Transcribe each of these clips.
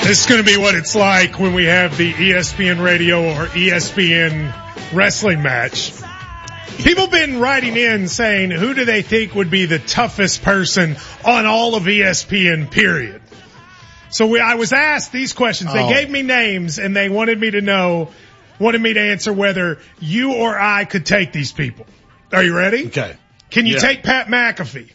This is going to be what it's like when we have the ESPN radio or ESPN wrestling match. People have been writing in saying, who do they think would be the toughest person on all of ESPN, period? So I was asked these questions. They gave me names and they wanted me to answer whether you or I could take these people. Are you ready? Okay. Can you take Pat McAfee?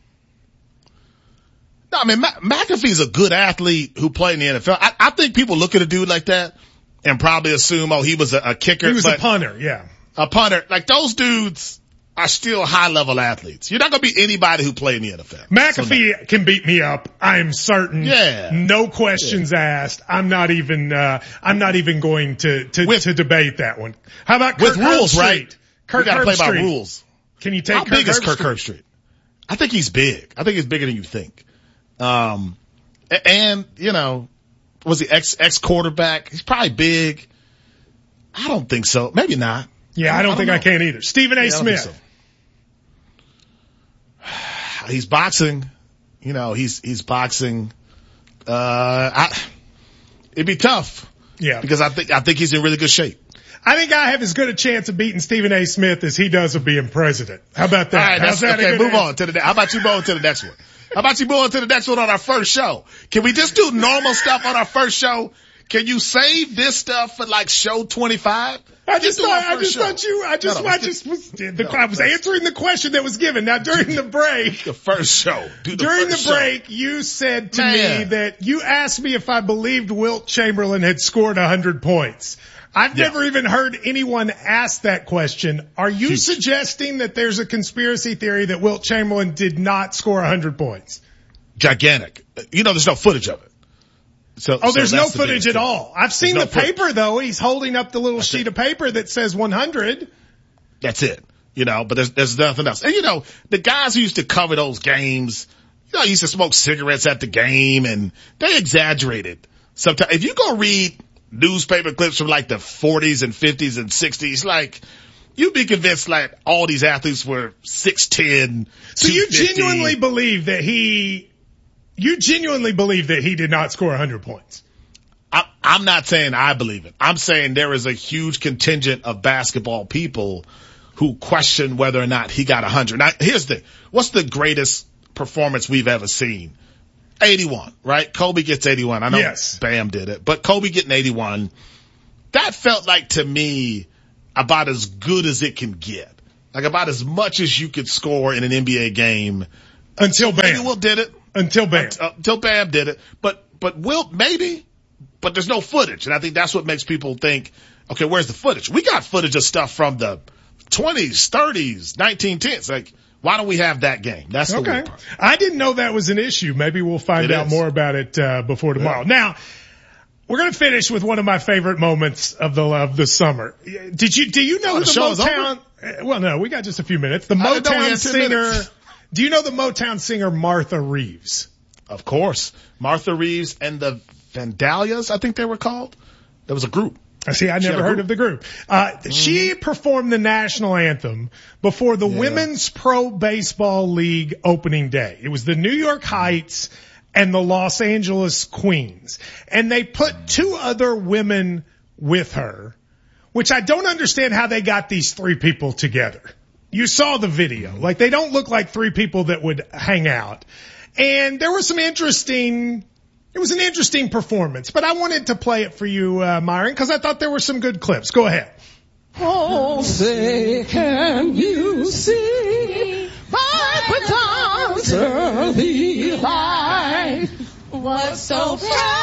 No, I mean, McAfee's a good athlete who played in the NFL. I think people look at a dude like that and probably assume, he was a kicker. He was a punter, yeah. A punter. Like, those dudes are still high-level athletes. You're not going to be anybody who played in the NFL. McAfee can beat me up. I'm certain. Yeah. No questions asked. I'm not even going to debate that one. How about Kirk with rules, Herbstreit? right? Kirk You got to play Herbstreit. by rules. Can you take How Kirk big is Herbstreit? Kirk Herbstreit? I think he's big. I think he's bigger than you think. And, was he ex-quarterback? He's probably big. I don't think so. Maybe not. Yeah, I don't think I can either. Stephen A. Smith. So. He's boxing. He's boxing. It'd be tough. Yeah. Because I think he's in really good shape. I think I have as good a chance of beating Stephen A. Smith as he does of being president. How about that? All right, okay, move on to how about you move on to the next one? How about you move on to the next one on our first show? Can we just do normal stuff on our first show? Can you save this stuff for like show 25? I was answering the question that was given. Now during the break, the first show, you said to me that you asked me if I believed Wilt Chamberlain had scored 100 points. I've never even heard anyone ask that question. Are you suggesting that there's a conspiracy theory that Wilt Chamberlain did not score 100 points? Gigantic. There's no footage of it. There's no footage at all. I've seen the paper though. He's holding up the little sheet of paper that says 100. That's it. But there's nothing else. And the guys who used to cover those games, used to smoke cigarettes at the game and they exaggerated. Sometimes if you go read newspaper clips from like the 40s and 50s and 60s, like you'd be convinced like all these athletes were 6'10". So you genuinely believe that he did not score 100 points? I'm not saying I believe it. I'm saying there is a huge contingent of basketball people who question whether or not he got 100. Now, here's the thing. What's the greatest performance we've ever seen? 81, right? Kobe gets 81. I know Bam did it, but Kobe getting 81, that felt like to me about as good as it can get. Like about as much as you could score in an NBA game. Until Bam. Maybe Wilt did it. Until Bam. Until Bam did it. But Wilt, maybe. But there's no footage. And I think that's what makes people think, okay, where's the footage? We got footage of stuff from the 20s, 30s, 1910s. Like, why don't we have that game? That's the weird part. I didn't know that was an issue. Maybe we'll find out more about it before tomorrow. Yeah. Now, we're going to finish with one of my favorite moments of the summer. Do you know who the Motown? Well, no, we got just a few minutes. The Motown singer. Do you know the Motown singer Martha Reeves? Of course, Martha Reeves and the Vandalias, I think they were called. There was a group. See, I never heard of the group. She performed the national anthem before the Women's Pro Baseball League opening day. It was the New York Heights and the Los Angeles Queens. And they put two other women with her, which I don't understand how they got these three people together. You saw the video. Like, they don't look like three people that would hang out. And there was it was an interesting performance, but I wanted to play it for you, Myron, because I thought there were some good clips. Go ahead. Oh, say, can you see my early light was so proud?